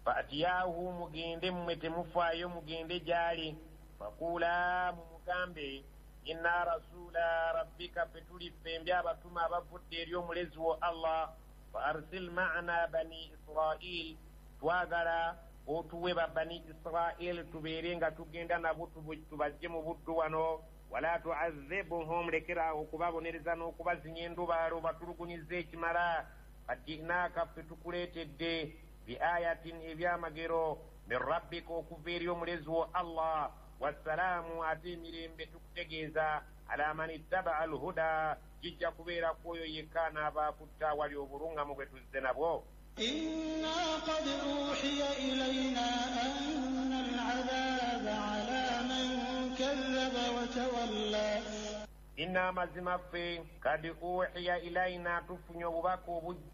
fatiyahu mugende mmwe temufaayo mugende gyali fakula mumugambe inna rasula rabbika petuli fembi abatuma abavudde eri omulezi wo Allah fa arsil ma'ana bani israil twagala otuwe ba bani israil tubeere nga tugenda nabo tubajje mu buddu wano wala tu'azzibuhum lekera okubabonereza n'okubazinya endubaalo batulugunyize ekimala ajinaka fetukuleetedde bi ayatin ebyamagero min rabbika okuva eri omulezi wo Allah wassalaamu ate emirembe tukutegeeza ala man ittaba alhuda kijja kubeera kwoyo yekka n'abaakutta wali obulungamu bwe tuzze nabwo. إنا قد أوحي إلينا أن العذاب على من كذب وتولى إنا مزما في قد أوحي إلينا تفني وباك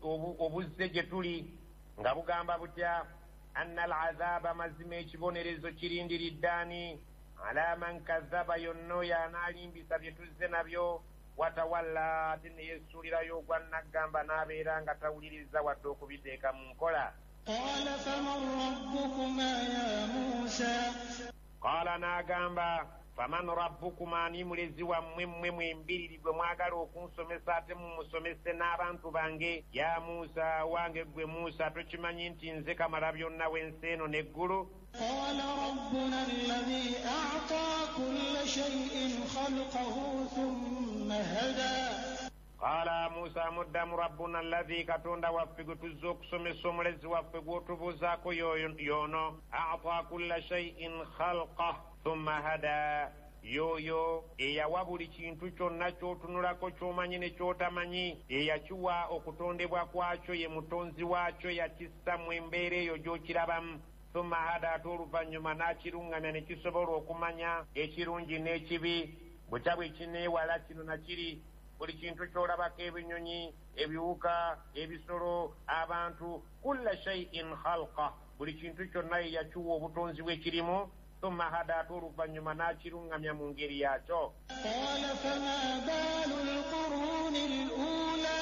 وبزجتولي nga bugamba butya anna al'azaba mazima ekibonerezo kirindira ddani ala man kazzaba yonno y'anaalimbisa bye tuzze nabyo watawalla ate ne yeesuulirayo ogwa naggamba n'abeera nga tawuliriza wadde okubiteeka mu nkola. qala faman rabbukuma ya Musa qala n'agamba faman rabbukuma ani mulezi wammwe mmwe mwembiriri gwe mwagala okunsomesa ate mumusomese n'abantu bange ya Musa wange gwe Musa tokimanyi nti nze kamala byonna w'ensi eno n'eggulu. qala rabbuna alladhi a'ta kulla shay'in khalqahu thumma hada qala Musa muddamu rabbuna alladhi katonda waffe gwe tuzze okusomesa omulezi waffe gw'otubuuzaako y'ono a'ta kulla shay'in khalqahu thumma hada yoyo eyawa buli kintu kyonna ky'otunulako ky'omanyi ne ky'otamanyi eyakiwa okutondebwa kwakyo ye mutonzi waakyo yakissa mu embeera eyo gy'okirabamu. thumma hada ate oluvannyuma n'akirungamya ne kisobola okumanya ekirungi n'ekibi bwekya bwe kineewala kino na kiri buli kintu ky'olabako ebinyonyi ebiwuka ebisolo abantu kulla shay'in khalqa buli kintu kyonna ye yakiwa obutonzi bw'ekirimu. ثم هذا طرف فنما ناشرون من غيرياتو. قال فما بال القرون الأولى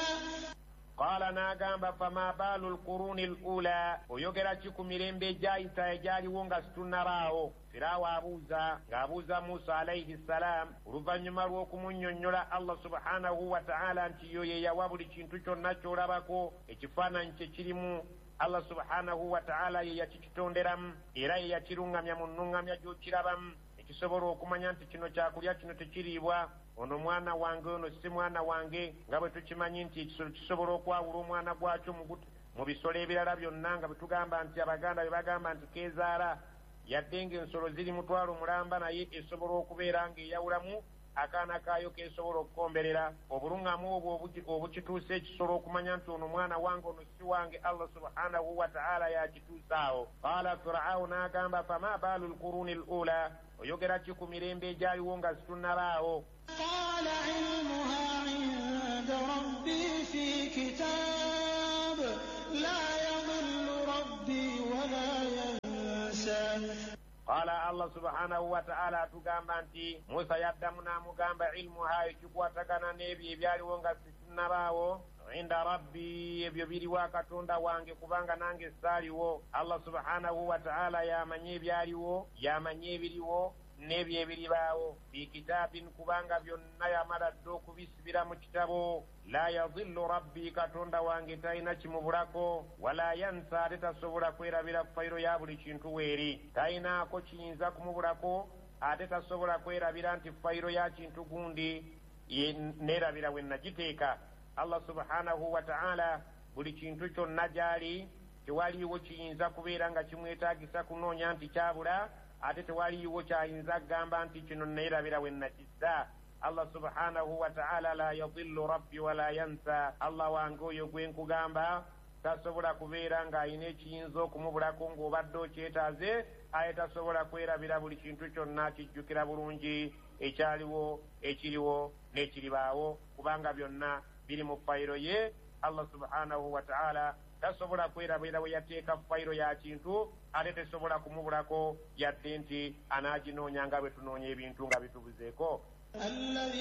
قال ناغام فما بال القرون الأولى ويوغرا تشكو ميرمبي جايتا يجاري وونغا ستنراو firawo ng'abuuza Musa alayhi salam oluvannyuma lw'okumunyonnyola Allah subhanahu wa ta'ala nti yo ye yawa buli kintu kyonna ky'olabako ekifaananyi kye kirimu Allah subhanahu wa ta'ala ye yakitonderamu era ye yakirungamya mu nnuŋŋamya gy'okirabamu ekisobola okumanya nti kino kyakulya kino tekiriibwa ono mwana wange ono si mwana wange nga bwe tukimanyi nti ekisolo kisobola okwawula omwana gwakyo mu bisolo ebirala byonna nga bwe tugamba nti abaganda bye bagamba nti keezaala yadde ng'ensolo ziri mutwalo mulamba naye esobola okubeera ng'eyawulamu akaana kaayo keesobola okukomberera obulungamu obwo obukituusa ekisolo okumanya nti ono mwana wange ono si wange Allah subhanahu wa ta'ala yakituusaawo. Qaala Fir'awu n'agamba fama baalu lquruni lula oyogera ki ku mirembe egyaliwo nga zitunalaawo. qaala ilmuha inda rabbi fi kitab la yadillu rabbi wala yansa. Qala Allah subhanahu wa ta'ala tugamba nti Musa yaddamu n'amugamba ilmuha ekikwatagana n'ebyo ebyaliwo nga situnalaawo inda rabbi ebyo biriwo katonda wange kubanga nange saaliwo. Allah subhanahu wa ta'ala yamanye ebyaliwo yamanye ebiriwo n'ebyo ebiribaawo fi kitabin kubanga byonna yamala dda okubisibira mu kitabo. La yadillu rabbi katonda wange talina kimubulako wala yansa ate tasobola kwerabira fayiro ya buli kintu weeri talinaako kiyinza kumubulako ate tasobola kwerabira nti fayiro ya kintu gundi neerabira we nagiteeka. Allah subhanahu wa ta'ala buli kintu kyonna gyali tewaliiwo kiyinza kubeera nga kimwetaagisa kunoonya nti kyabula ate tewaliiwo kyayinza kugamba nti kino neerabira we nakissa. Allah subhanahu wa ta'ala la yadillu rabbi wala yansa. Allah wange oyo gwe nkugamba tasobola kubeera ng'ayina ekiyinza okumubulako ng'obadde okyetaaze aye tasobola kwerabira buli kintu kyonna kijjukira bulungi ekyaliwo ekiriwo n'ekiribaawo kubanga byonna biri mu fayiro ye. Allah subhanahu wa ta'ala tasobola kwerabira we yateeka fayiro ya kintu ate tesobola kumubulako yadde nti anaaginoonya nga bwe tunoonya ebintu nga bitubuzeeko.